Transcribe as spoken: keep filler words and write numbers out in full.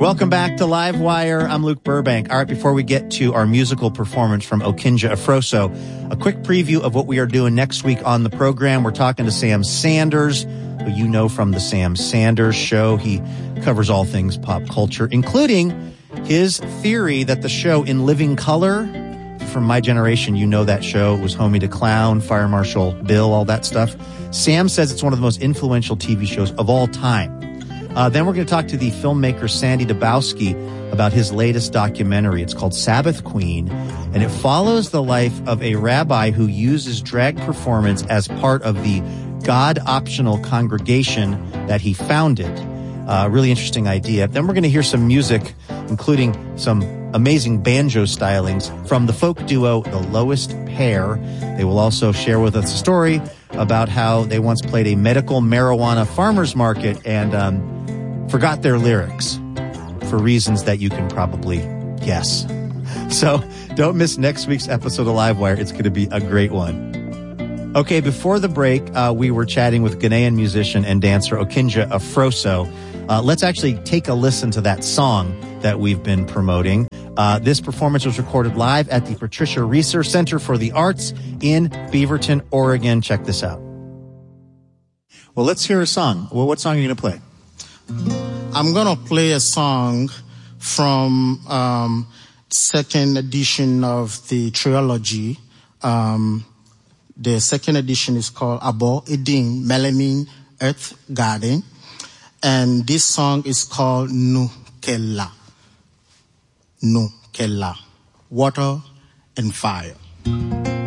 Welcome back to Livewire. I'm Luke Burbank. All right, before we get to our musical performance from Okinja Afroso, a quick preview of what we are doing next week on the program. We're talking to Sam Sanders, who you know from the Sam Sanders Show. He covers all things pop culture, including his theory that the show In Living Color, from my generation, you know that show. It was Homie to Clown, Fire Marshal Bill, all that stuff. Sam says it's one of the most influential T V shows of all time. Uh, then we're going to talk to the filmmaker Sandy Dabowski about his latest documentary. It's called Sabbath Queen, and it follows the life of a rabbi who uses drag performance as part of the God-optional congregation that he founded. Uh, really interesting idea. Then we're going to hear some music, including some amazing banjo stylings from the folk duo The Lowest Pair. They will also share with us a story about how they once played a medical marijuana farmer's market and um, forgot their lyrics for reasons that you can probably guess. So don't miss next week's episode of Livewire. It's going to be a great one. Okay, before the break, uh, we were chatting with Ghanaian musician and dancer Okinja Afroso. Uh, let's actually take a listen to that song that we've been promoting. Uh, this performance was recorded live at the Patricia Research Center for the Arts in Beaverton, Oregon. Check this out. Well, let's hear a song. Well, what song are you going to play? I'm going to play a song from um, second edition of the trilogy. Um, the second edition is called Abo Edin Melamin Earth Garden. And this song is called Nukela. Nukela. Water and fire.